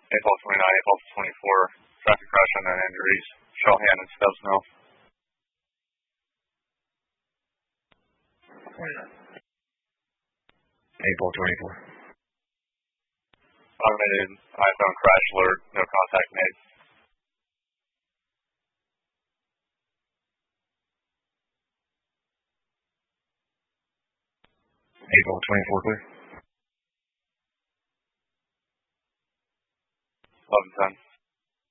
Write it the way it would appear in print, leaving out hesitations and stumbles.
April 29, April 24, traffic crash and then injuries. Shellhand and Stubbs Mill. April 24. Automated iPhone crash alert, no contact made. April 24 clear. 11:10.